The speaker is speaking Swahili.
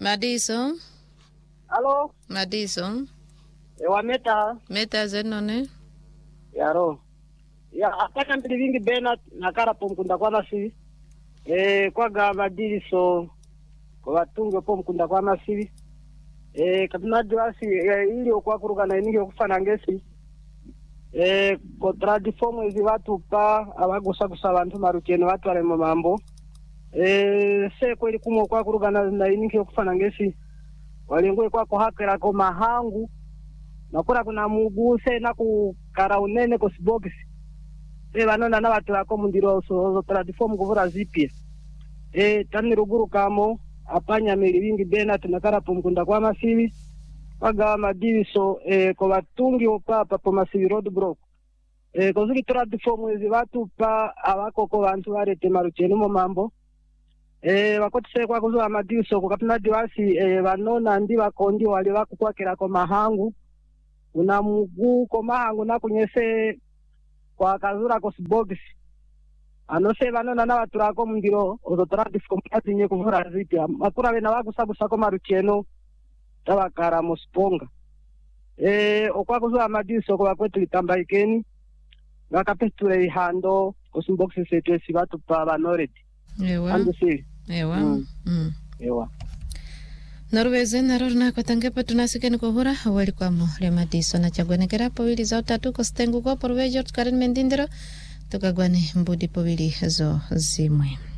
Madiso. Halo. Madiso. Ewa meta. Meta zenone. Yaro. Ya ataka mbili vingi Bernard nakara pomkunda kwa nasi. Kwa ga Madiso. Kwa watunge pomkunda kwa nasi. Kabina diwasi ili okwa kuruka na iningi okufana ngesi. Kontradi fomu hizi watu pa awagusa gusa abantu marukeni watu wale mambo. Se kweli kumo kwa kuruka na iningi okufana ngesi. Walingoe kwa kuhakera kwa mahangu. Nakura kuna muguse na kukara unene kwa sibogisi. Vanona na watu wako mundiro so platform kuvura zipia. Tani ruguru kamo apanya mili vingi bena tunakara pomkunda kwa masivi. Waga Madiso kwa watungi opapa po masivi road block. Kwa ziki platform hizi watu pa awako kwa wantu warete marucheni mo mambo. Wakoti kwa kuzua Madiso kwa kapina diwasi vanona ndi wakondi wali wako kwa kira kwa mahangu. Una mugu kwa mahangu na kunyese kwa kazura kwa sibogisi. Anose vanona na watu wako mndiro ozotorati fkomati nye kuvura zipia. Makura wena wako sabu sako marucheno tawa kara mosponga. Okwa kuzua Madiso kwa kwetu litamba ikeni. Wakapeture ihando kwa sibogisi setwesi watu pa vanoreti. Ewa. Ando siri. Ewa. Ewa. Norweze narorna kwa tangepa tunasikeni kuhura wali kwa mohre Madiso na chagwane kerapo wili za utatu kostengu kwa porwe George Karen Mendindero tukagwane mbudi po wili zo zimwe.